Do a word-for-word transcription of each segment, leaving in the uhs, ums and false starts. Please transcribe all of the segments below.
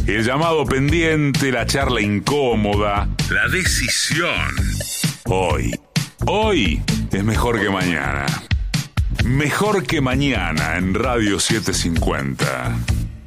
El llamado pendiente, la charla incómoda, la decisión. Hoy, hoy es mejor que mañana. Mejor que mañana en Radio setecientos cincuenta.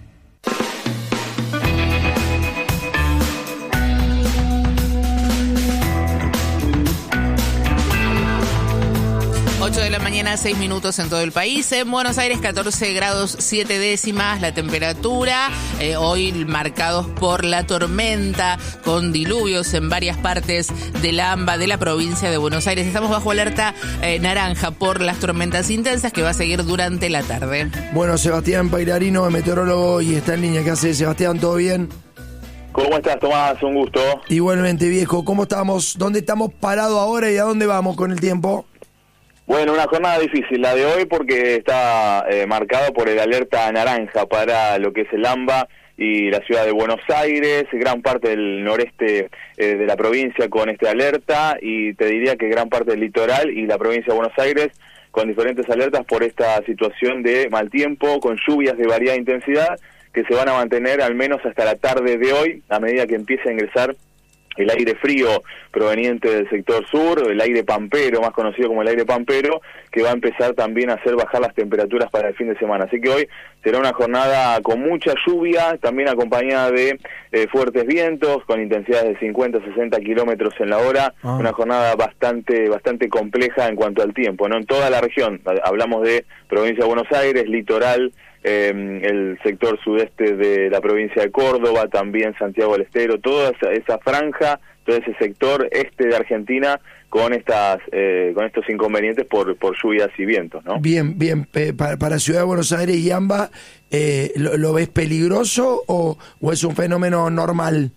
ocho de la mañana, seis minutos en todo el país. En Buenos Aires, catorce grados siete décimas la temperatura. Eh, hoy marcados por la tormenta, con diluvios en varias partes del AMBA de la provincia de Buenos Aires. Estamos bajo alerta eh, naranja por las tormentas intensas que va a seguir durante la tarde. Bueno, Sebastián Pairarino, meteorólogo, y está en línea. ¿Qué hace, Sebastián? ¿Todo bien? ¿Cómo estás, Tomás? Un gusto. Igualmente, viejo. ¿Cómo estamos? ¿Dónde estamos parados ahora y a dónde vamos con el tiempo? Bueno, una jornada difícil la de hoy porque está eh, marcado por el alerta naranja para lo que es el AMBA y la ciudad de Buenos Aires, gran parte del noreste eh, de la provincia con este alerta, y te diría que gran parte del litoral y la provincia de Buenos Aires con diferentes alertas por esta situación de mal tiempo, con lluvias de variada intensidad que se van a mantener al menos hasta la tarde de hoy, a medida que empiece a ingresar el aire frío proveniente del sector sur, el aire pampero, más conocido como el aire pampero, que va a empezar también a hacer bajar las temperaturas para el fin de semana. Así que hoy será una jornada con mucha lluvia, también acompañada de eh, fuertes vientos, con intensidades de cincuenta a sesenta kilómetros en la hora, ah. Una jornada bastante bastante compleja en cuanto al tiempo, ¿no? En toda la región, hablamos de provincia de Buenos Aires, litoral, Eh, el sector sudeste de la provincia de Córdoba, también Santiago del Estero, toda esa, esa franja, todo ese sector este de Argentina con estas eh, con estos inconvenientes por por lluvias y vientos, ¿no? Bien, bien, eh, para, para Ciudad de Buenos Aires y AMBA, eh, ¿lo, ¿lo ves peligroso o, o es un fenómeno normal?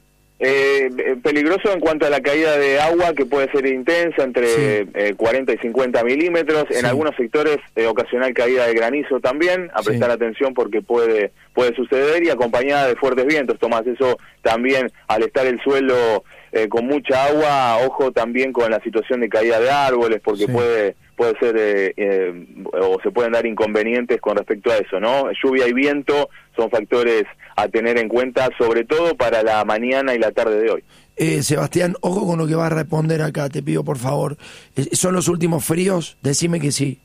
Eh, peligroso en cuanto a la caída de agua, que puede ser intensa, entre sí. eh, cuarenta y cincuenta milímetros, sí. En algunos sectores eh, ocasional caída de granizo también, a prestar sí. atención porque puede puede suceder, y acompañada de fuertes vientos, Tomás, eso también, al estar el suelo eh, con mucha agua, ojo también con la situación de caída de árboles, porque sí. puede puede ser eh, eh, o se pueden dar inconvenientes con respecto a eso, ¿no? Lluvia y viento son factores a tener en cuenta, sobre todo para la mañana y la tarde de hoy. Eh, Sebastián, ojo con lo que vas a responder acá, te pido por favor. ¿Son los últimos fríos? Decime que sí.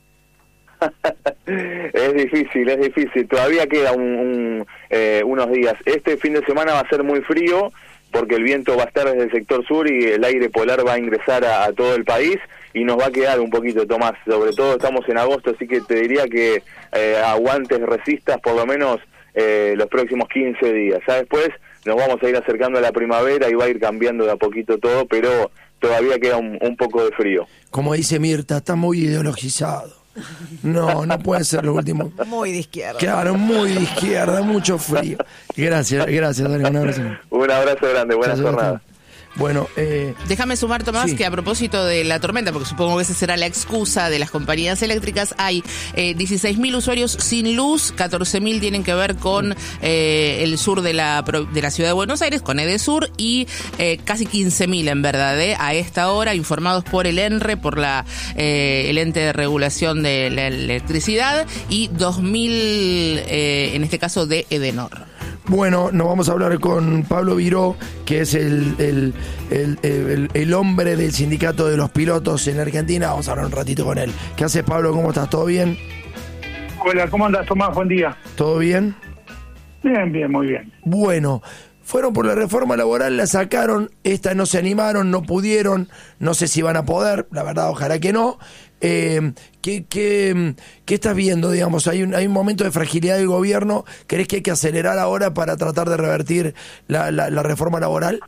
Es difícil, es difícil. Todavía queda un, un, eh, unos días. Este fin de semana va a ser muy frío porque el viento va a estar desde el sector sur y el aire polar va a ingresar a, a todo el país, y nos va a quedar un poquito, Tomás. Sobre todo estamos en agosto, así que te diría que eh, aguantes, resistas por lo menos eh, los próximos quince días. Ya después nos vamos a ir acercando a la primavera y va a ir cambiando de a poquito todo, pero todavía queda un, un poco de frío. Como dice Mirta, está muy ideologizado. No, no puede ser lo último. Muy de izquierda. Claro, muy de izquierda, mucho frío. Gracias, gracias, Dani, un abrazo. Un abrazo grande, buenas jornadas. Bueno, eh... déjame sumar, Tomás, sí. que a propósito de la tormenta, porque supongo que esa será la excusa de las compañías eléctricas, hay eh, dieciséis mil usuarios sin luz, catorce mil tienen que ver con eh, el sur de la de la ciudad de Buenos Aires, con Edesur, y eh, casi quince mil en verdad, eh, a esta hora, informados por el ENRE, por la eh, el ente de regulación de la electricidad, y dos mil eh, en este caso de Edenor. Bueno, nos vamos a hablar con Pablo Viró, que es el, el, el, el, el hombre del sindicato de los pilotos en Argentina. Vamos a hablar un ratito con él. ¿Qué haces, Pablo? ¿Cómo estás? ¿Todo bien? Hola, ¿cómo andas, Tomás? Buen día. ¿Todo bien? Bien, bien, muy bien. Bueno, fueron por la reforma laboral, la sacaron, esta no se animaron, no pudieron, no sé si van a poder, la verdad, ojalá que no. Eh, ¿qué, qué, ¿Qué estás viendo, digamos? Hay un, hay un momento de fragilidad del gobierno. ¿Crees que hay que acelerar ahora para tratar de revertir la, la, la reforma laboral?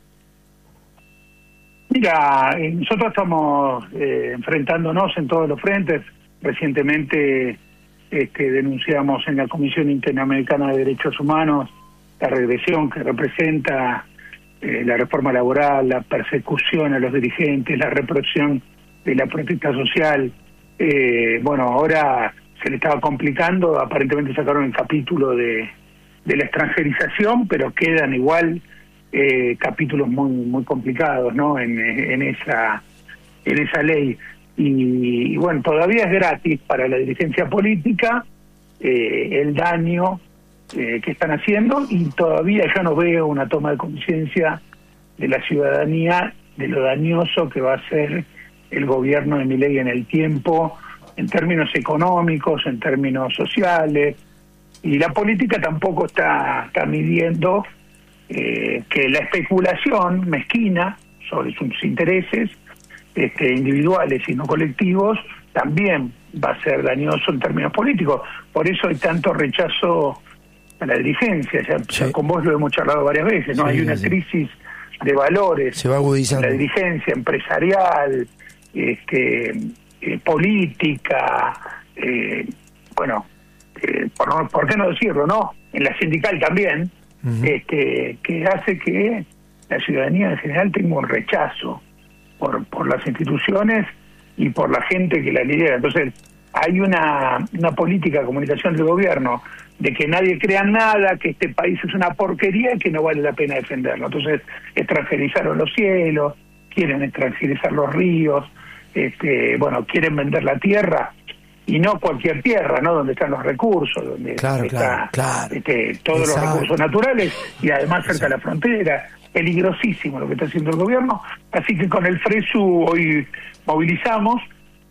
Mira, nosotros estamos eh, enfrentándonos en todos los frentes. Recientemente este, denunciamos en la Comisión Interamericana de Derechos Humanos la regresión que representa eh, la reforma laboral, la persecución a los dirigentes, la represión de la protesta social. Eh, bueno, ahora se le estaba complicando, aparentemente sacaron el capítulo de, de la extranjerización, pero quedan igual eh, capítulos muy muy complicados, ¿no? En, en esa en esa ley. Y, y bueno, todavía es gratis para la dirigencia política eh, el daño eh, que están haciendo, y todavía yo no veo una toma de conciencia de la ciudadanía de lo dañoso que va a ser el gobierno de Milei en el tiempo, en términos económicos, en términos sociales, y la política tampoco está, está midiendo eh, que la especulación mezquina sobre sus intereses este, individuales y no colectivos también va a ser dañoso en términos políticos. Por eso hay tanto rechazo a la dirigencia. Ya, sí. ya con vos lo hemos charlado varias veces, ¿no? Sí, hay una sí. crisis de valores. Se va agudizando. La dirigencia empresarial, este, eh, política, eh, bueno, eh, por, no, por qué no decirlo, ¿no? En la sindical también, uh-huh. este, que hace que la ciudadanía en general tenga un rechazo por, por las instituciones y por la gente que la lidera. Entonces, hay una, una política de comunicación del gobierno de que nadie crea nada, que este país es una porquería y que no vale la pena defenderlo. Entonces, extranjerizaron los cielos, quieren extranjerizar los ríos, este, bueno, quieren vender la tierra, y no cualquier tierra, ¿no? Donde están los recursos, donde claro, están claro, claro. Este, todos Exacto. los recursos naturales, y además cerca de la frontera. Peligrosísimo lo que está haciendo el gobierno. Así que con el FRESU hoy movilizamos,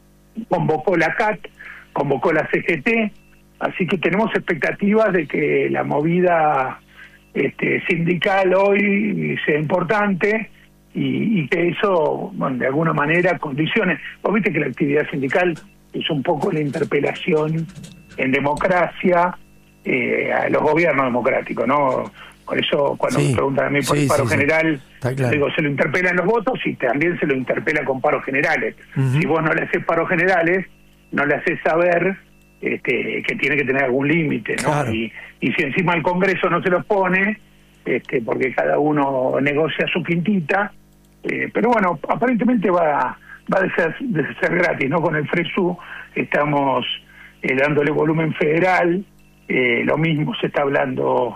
convocó la C A T, convocó la C G T, así que tenemos expectativas de que la movida este, sindical hoy sea importante y, y que eso, bueno, de alguna manera condicione. Vos viste que la actividad sindical es un poco la interpelación en democracia eh, a los gobiernos democráticos, ¿no? Por eso cuando sí, me preguntan a mí por sí, el paro sí, general, sí. Claro. digo, se lo interpela en los votos y también se lo interpela con paros generales. Uh-huh. Si vos no le haces paros generales, no le haces saber este, que tiene que tener algún límite, ¿no? Claro. Y, y si encima el Congreso no se los pone, este, porque cada uno negocia su quintita, eh, pero bueno, aparentemente va, va a ser, de ser gratis, ¿no? Con el FRESU estamos eh, dándole volumen federal, eh, lo mismo se está hablando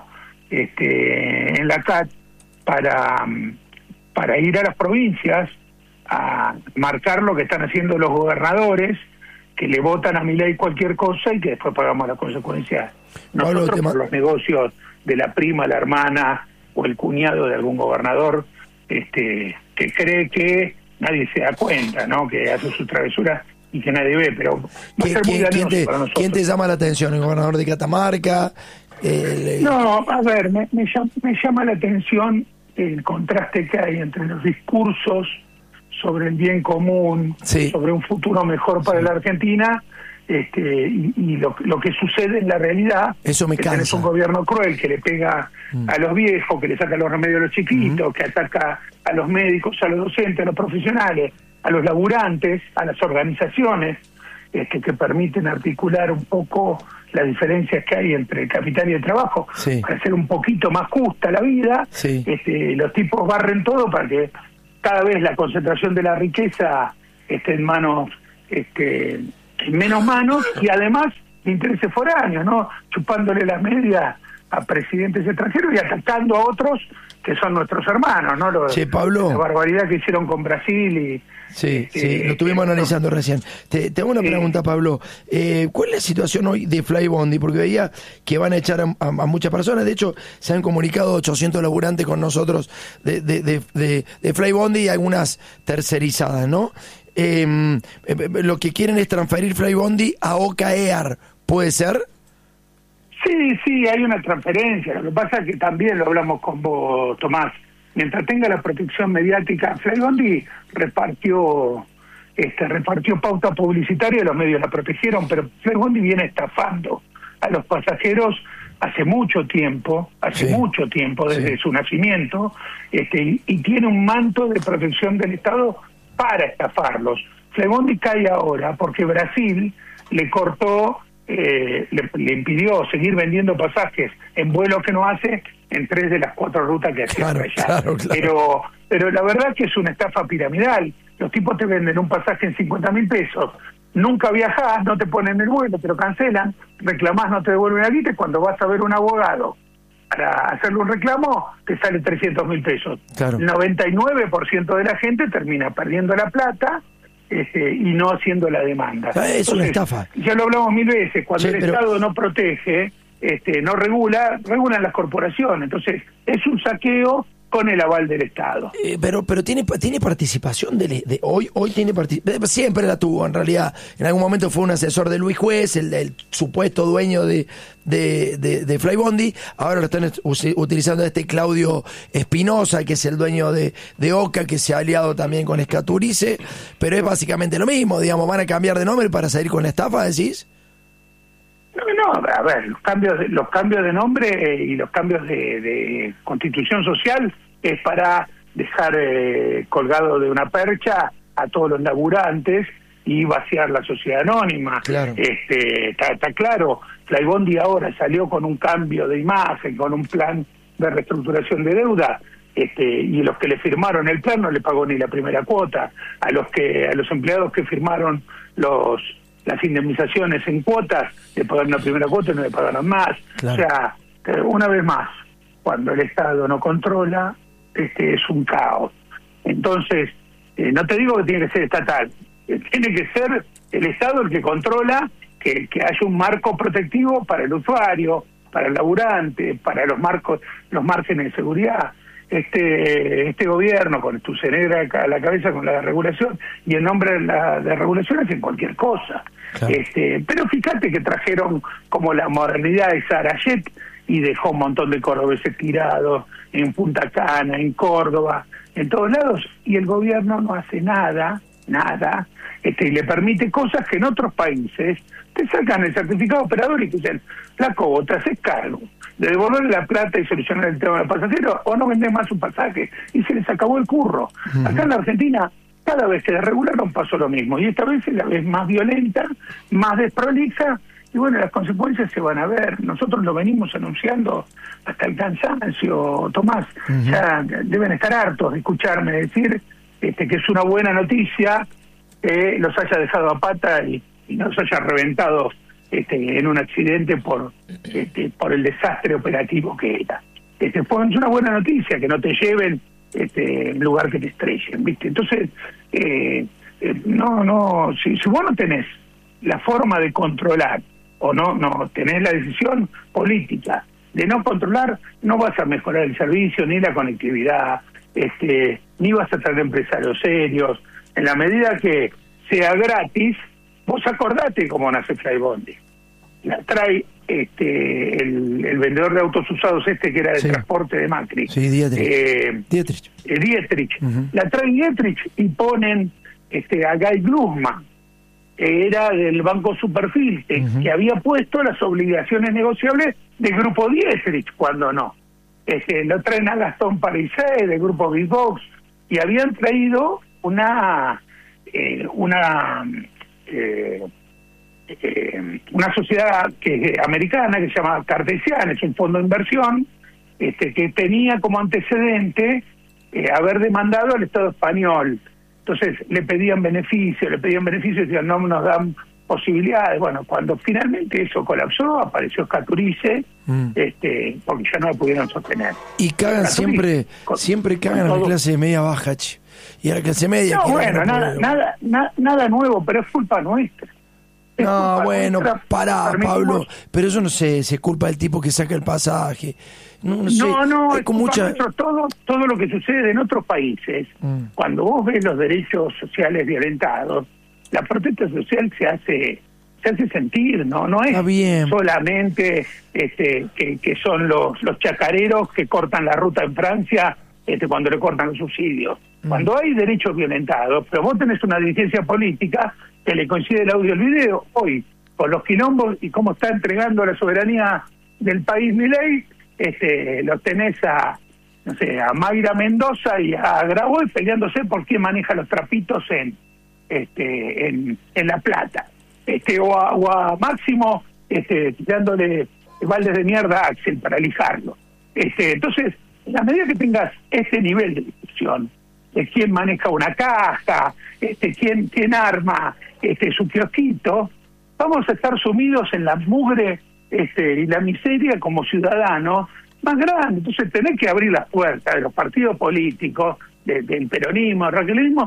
este, en la C A T para, para ir a las provincias a marcar lo que están haciendo los gobernadores, que le votan a Milei cualquier cosa y que después pagamos las consecuencias nosotros Pablo, por los negocios de la prima, la hermana o el cuñado de algún gobernador este, que cree que nadie se da cuenta, ¿no? Que hace su travesura y que nadie ve, pero va a ser muy ¿quién te, para nosotros. ¿Quién te llama la atención? ¿El gobernador de Catamarca? El... No, a ver, me, me, llama, me llama la atención el contraste que hay entre los discursos sobre el bien común, sí. sobre un futuro mejor para sí. la Argentina, este, y, y lo, lo que sucede en la realidad. Eso me que cansa. Tenés un gobierno cruel que le pega mm. a los viejos, que le saca los remedios a los chiquitos, mm. que ataca a los médicos, a los docentes, a los profesionales, a los laburantes, a las organizaciones este, que permiten articular un poco las diferencias que hay entre el capital y el trabajo, sí. para hacer un poquito más justa la vida. Sí. Este, los tipos barren todo para que cada vez la concentración de la riqueza esté en manos, este, en menos manos, y además intereses foráneos, ¿no? Chupándole las medias a presidentes extranjeros y atacando a otros que son nuestros hermanos, ¿no? Lo, sí, Pablo. La barbaridad que hicieron con Brasil y... Sí, sí, eh, lo estuvimos eh, analizando no. recién. Te, te hago una sí. pregunta, Pablo. Eh, ¿Cuál es la situación hoy de Flybondi? Porque veía que van a echar a, a, a muchas personas. De hecho, se han comunicado ochocientos laburantes con nosotros de, de, de, de, de Flybondi y algunas tercerizadas, ¿no? Eh, eh, lo que quieren es transferir Flybondi a Oca Air, ¿puede ser? Sí, sí, hay una transferencia. Lo que pasa es que también lo hablamos con vos, Tomás. Mientras tenga la protección mediática, Flybondi repartió este repartió pauta publicitaria, los medios la protegieron, pero Flybondi viene estafando a los pasajeros hace mucho tiempo, hace sí. mucho tiempo, desde sí. su nacimiento, este y, y tiene un manto de protección del Estado para estafarlos. Flybondi cae ahora porque Brasil le cortó, eh, le, le impidió seguir vendiendo pasajes en vuelos que no hace en tres de las cuatro rutas que hacía claro, allá. Claro, claro. Pero, pero la verdad es que es una estafa piramidal. Los tipos te venden un pasaje en cincuenta mil pesos. Nunca viajás, no te ponen el vuelo, te lo cancelan, reclamás, no te devuelven la guita, y cuando vas a ver un abogado para hacerle un reclamo, te sale trescientos mil pesos. Claro. El noventa y nueve por ciento de la gente termina perdiendo la plata este, y no haciendo la demanda. Es Entonces, una estafa. Ya lo hablamos mil veces, cuando sí, el pero... Estado no protege, este, no regula, regulan las corporaciones. Entonces, es un saqueo con el aval del Estado. Eh, pero pero tiene tiene participación de, de hoy hoy tiene participación, siempre la tuvo en realidad. En algún momento fue un asesor de Luis Juez, el, el supuesto dueño de de, de, de Flybondi. Ahora lo están utilizando este Claudio Espinosa, que es el dueño de, de Oca, que se ha aliado también con Escaturice, pero es básicamente lo mismo, digamos, van a cambiar de nombre para salir con la estafa, ¿decís? No, no, a ver, los cambios de, los cambios de nombre eh, y los cambios de, de constitución social es para dejar eh, colgado de una percha a todos los laburantes y vaciar la sociedad anónima. Claro. Este, está, está claro, Flybondi ahora salió con un cambio de imagen, con un plan de reestructuración de deuda, este, y los que le firmaron el plan no le pagó ni la primera cuota. A los que a los empleados que firmaron los las indemnizaciones en cuotas, le pagaron la primera cuota y no le pagaron más. Claro. O sea, una vez más, cuando el Estado no controla, este es un caos. Entonces, eh, no te digo que tiene que ser estatal, eh, tiene que ser el Estado el que controla que, que haya un marco protectivo para el usuario, para el laburante, para los marcos, los márgenes de seguridad. Este este gobierno, con tu cerebro a la cabeza con la regulación, y en nombre de la de regulación hacen cualquier cosa. Claro. Este, pero fíjate que trajeron como la modernidad de Sarayet y dejó un montón de cordobeses tirados en Punta Cana, en Córdoba, en todos lados, y el gobierno no hace nada, nada, este, y le permite cosas que en otros países te sacan el certificado operador y te dicen, flaco, vos te haces cargo de devolverle la plata y solucionar el tema del pasajero, o no vendés más un pasaje, y se les acabó el curro. Uh-huh. Acá en la Argentina, cada vez que desregularon pasó lo mismo, y esta vez es la vez más violenta, más desprolija, y bueno, las consecuencias se van a ver. Nosotros lo venimos anunciando hasta el cansancio, Tomás. Uh-huh. Ya deben estar hartos de escucharme decir este, que es una buena noticia que los haya dejado a pata y, y no los haya reventado este, en un accidente por este, por el desastre operativo que era. Este, fue una buena noticia que no te lleven este, en lugar que te estrellen, ¿viste? Entonces, eh, eh, no, no, si, si vos no tenés la forma de controlar o no, no tenés la decisión política de no controlar, no vas a mejorar el servicio ni la conectividad, este, ni vas a traer empresarios serios. En la medida que sea gratis, vos acordate cómo nace Flybondi. La trae este el, el vendedor de autos usados este que era de sí. transporte de Macri. Sí, Dietrich. Eh, Dietrich. Eh, Dietrich. Uh-huh. La trae Dietrich y ponen este a Guy Glusman, que era del Banco Superfil, que, uh-huh. que había puesto las obligaciones negociables del Grupo Dietrich, cuando no. Este, lo traen a Gastón Parisé, del Grupo Big Box, y habían traído una... Eh, una... Eh, Eh, una sociedad que americana que se llama Cartesiana, es un fondo de inversión este, que tenía como antecedente eh, haber demandado al Estado español. Entonces le pedían beneficios, le pedían beneficios y decían no nos dan posibilidades. Bueno, cuando finalmente eso colapsó, apareció Escaturice, mm. este, porque ya no lo pudieron sostener. Y cagan siempre, con, siempre cagan a la clase media baja, che. Y a la clase media... No, bueno, no nada, nada, na, nada nuevo, pero es culpa nuestra. No, bueno, pará, Pablo, pero eso no sé, se culpa del tipo que saca el pasaje. No, no, sé, no, no es con mucha... todo, todo lo que sucede en otros países, mm. cuando vos ves los derechos sociales violentados, la protesta social se hace se hace sentir, no no es solamente este que, que son los los chacareros que cortan la ruta en Francia este cuando le cortan los subsidios. Mm. Cuando hay derechos violentados, pero vos tenés una dirigencia política que le coincide el audio y el video, hoy, con los quilombos y cómo está entregando la soberanía del país Milei, este, lo tenés a, no sé, a Mayra Mendoza y a Grabois peleándose por quién maneja los trapitos en este en, en La Plata, este o a, o a Máximo este, tirándole baldes de mierda a Axel para lijarlo. Este, entonces, en la medida que tengas ese nivel de discusión, de quién maneja una caja, este, quién, quién arma este, su kiosquito, vamos a estar sumidos en la mugre este, y la miseria como ciudadanos más grande. Entonces tenés que abrir las puertas de los partidos políticos, de, del peronismo, del radicalismo,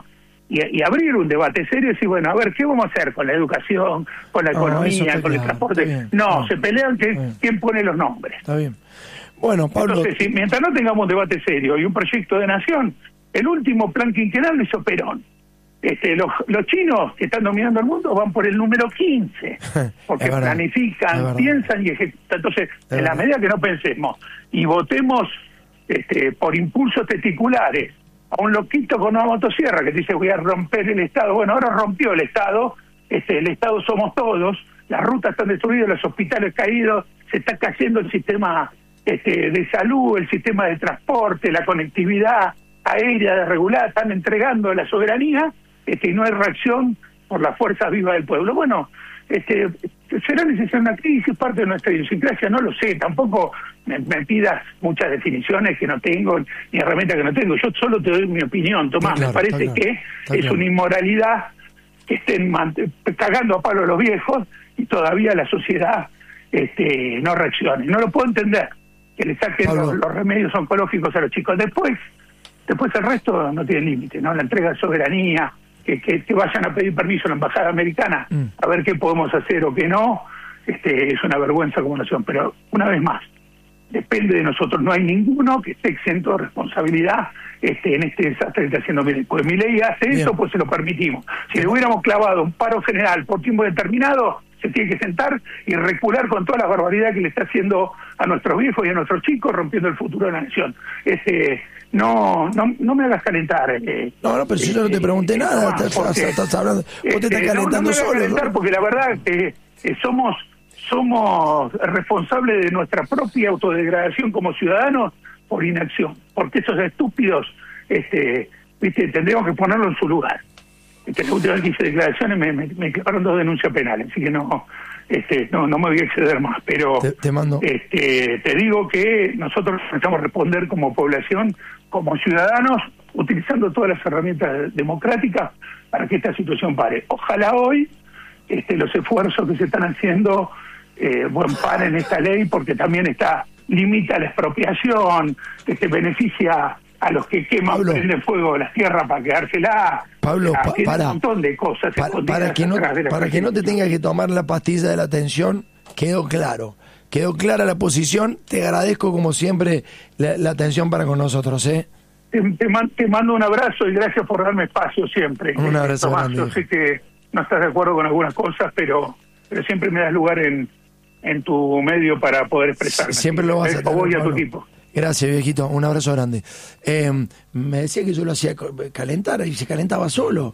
y, y abrir un debate serio y decir, bueno, a ver, ¿qué vamos a hacer con la educación, con la No, eso economía, está con el claro, transporte? está bien. No, No. se pelean que, Está bien. quién pone los nombres. Está bien. Bueno, Pablo... Entonces, si, mientras no tengamos un debate serio y un proyecto de nación, el último plan quinquenal lo hizo Perón. Este, los, los chinos que están dominando el mundo van por el número quince, porque Es verdad, es planifican, verdad. piensan y ejecutan. Entonces, Es en la verdad. medida que no pensemos y votemos este, por impulsos testiculares a un loquito con una motosierra que dice voy a romper el Estado, bueno, ahora rompió el Estado, este, el Estado somos todos, las rutas están destruidas, los hospitales caídos, se está cayendo el sistema este, de salud, el sistema de transporte, la conectividad aérea desregulada, están entregando la soberanía este, y no hay reacción por las fuerzas vivas del pueblo. Bueno, este, será necesaria una crisis, parte de nuestra idiosincrasia, no lo sé, tampoco me, me pidas muchas definiciones que no tengo, ni herramientas que no tengo, yo solo te doy mi opinión, Tomás, Está claro, me parece está claro, que está es claro. una inmoralidad que estén mant- cagando a palo a los viejos y todavía la sociedad este, no reaccione. No lo puedo entender, que le saquen Pablo. los, los remedios oncológicos a los chicos. Después, después el resto no tiene límite, ¿no? La entrega de soberanía, que, que, que vayan a pedir permiso a la embajada americana Mm. a ver qué podemos hacer o qué no, este, es una vergüenza como nación. Pero una vez más, depende de nosotros, no hay ninguno que esté exento de responsabilidad este, en este desastre que está haciendo Milei. Pues Milei hace Bien. eso, pues se lo permitimos. Si le hubiéramos clavado un paro general por tiempo determinado, se tiene que sentar y recular con toda la barbaridad que le está haciendo a nuestros viejos y a nuestros chicos, rompiendo el futuro de la nación. Este, no, no, no me hagas calentar. Eh, No, no, pero si yo no te pregunté eh, nada, Tomás, estás, porque, estás hablando, vos te este, estás no, no calentando me hagas solo. calentar ¿no? porque la verdad que eh, somos somos responsables de nuestra propia autodegradación como ciudadanos por inacción, porque esos estúpidos, este, viste, tendríamos que ponerlo en su lugar. Este, la última vez que hice declaraciones me, me, me quedaron dos denuncias penales, así que no, este, no, no me voy a exceder más, pero Te, te mando. este, te digo que nosotros necesitamos responder como población, como ciudadanos, utilizando todas las herramientas democráticas para que esta situación pare. Ojalá hoy este, los esfuerzos que se están haciendo eh, buen par en esta ley, porque también está limita la expropiación, que se beneficia a los que queman, Pablo. prenden fuego las tierras para quedársela. Pablo, pa- tiene para. un montón de cosas Para, escondidas para que no, atrás de la para que no te Constitución. tengas que tomar la pastilla de la atención, quedó claro. Quedó clara la posición. Te agradezco como siempre la, la atención para con nosotros, ¿eh? Te, te, man- te mando un abrazo y gracias por darme espacio siempre. Un Eh, abrazo Tomás, grande, yo viejo. sé que no estás de acuerdo con algunas cosas, pero pero siempre me das lugar en, en tu medio para poder expresarme. Siempre lo vas a Te tener, voy a tu Pablo. equipo. Gracias, viejito. Un abrazo grande. Eh, me decía que yo lo hacía co- calentar y se calentaba solo.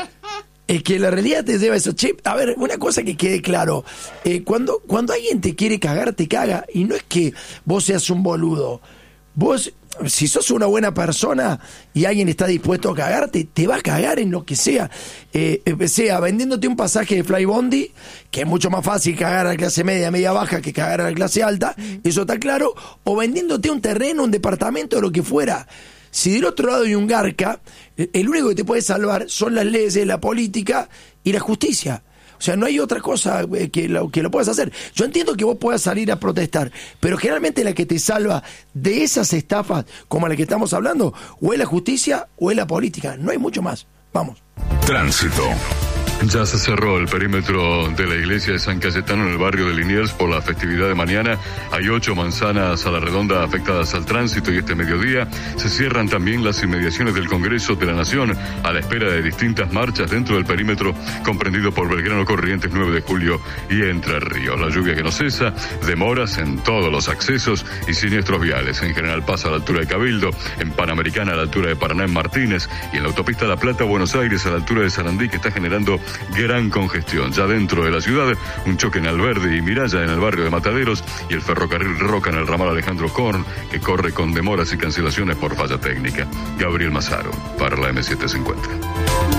Es que la realidad te lleva eso. Che, a ver, una cosa que quede claro. Eh, cuando, cuando alguien te quiere cagar, te caga. Y no es que vos seas un boludo. Vos, si sos una buena persona y alguien está dispuesto a cagarte, te va a cagar en lo que sea. Eh, eh, sea vendiéndote un pasaje de Flybondi, que es mucho más fácil cagar a la clase media, media baja, que cagar a la clase alta, eso está claro, o vendiéndote un terreno, un departamento, o lo que fuera. Si del otro lado hay un garca, eh, el único que te puede salvar son las leyes, la política y la justicia. O sea, no hay otra cosa eh, que lo, que lo puedas hacer. Yo entiendo que vos puedas salir a protestar, pero generalmente la que te salva de esas estafas como la que estamos hablando, o es la justicia o es la política. No hay mucho más. Vamos. Tránsito. Ya se cerró el perímetro de la iglesia de San Cayetano en el barrio de Liniers por la festividad de mañana. Hay ocho manzanas a la redonda afectadas al tránsito y este mediodía se cierran también las inmediaciones del Congreso de la Nación a la espera de distintas marchas dentro del perímetro comprendido por Belgrano, Corrientes, nueve de julio y Entre Ríos. La lluvia que no cesa, demoras en todos los accesos y siniestros viales. En General Paz a la altura de Cabildo, en Panamericana a la altura de Paraná en Martínez y en la autopista La Plata, Buenos Aires a la altura de Sarandí, que está generando gran congestión. Ya dentro de la ciudad, un choque en Alberdi y Miralla en el barrio de Mataderos y el ferrocarril Roca en el ramal Alejandro Korn, que corre con demoras y cancelaciones por falla técnica. Gabriel Mazaro, para la eme setecientos cincuenta.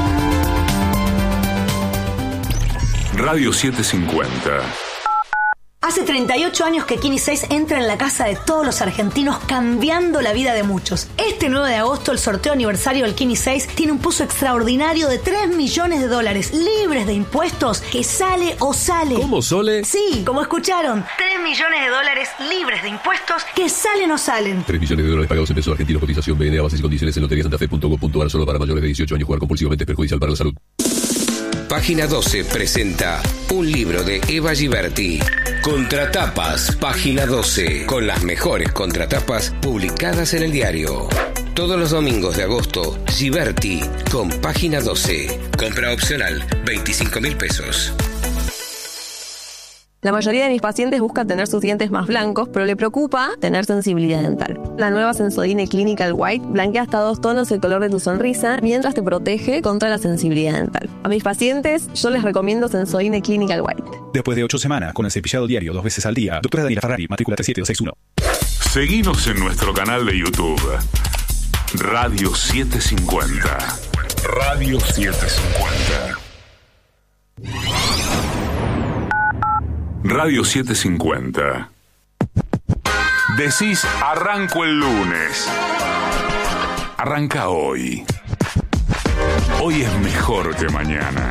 Radio setecientos cincuenta. Hace treinta y ocho años que Kini seis entra en la casa de todos los argentinos, cambiando la vida de muchos. Este nueve de agosto, el sorteo aniversario del Kini seis tiene un puzo extraordinario de tres millones de dólares, libres de impuestos, que sale o sale. ¿Cómo, Sole? Sí, como escucharon, tres millones de dólares libres de impuestos, que salen o salen. tres millones de dólares pagados en pesos argentinos, cotización B N A, bases y condiciones en lotería santa fe punto com punto a r, solo para mayores de dieciocho años. Jugar compulsivamente es perjudicial para la salud. Página doce presenta un libro de Eva Giberti. Contratapas, Página doce, con las mejores contratapas publicadas en el diario. Todos los domingos de agosto, Giberti con Página doce. Compra opcional, veinticinco mil pesos. La mayoría de mis pacientes busca tener sus dientes más blancos, pero le preocupa tener sensibilidad dental. La nueva Sensodyne Clinical White blanquea hasta dos tonos el color de tu sonrisa, mientras te protege contra la sensibilidad dental. A mis pacientes, yo les recomiendo Sensodyne Clinical White. Después de ocho semanas, con el cepillado diario dos veces al día, doctora Daniela Ferrari, matrícula tres siete dos seis uno. Seguinos en nuestro canal de YouTube. Radio setecientos cincuenta. Radio setecientos cincuenta. Radio setecientos cincuenta. Decís, arranco el lunes. Arranca hoy. Hoy es mejor que mañana.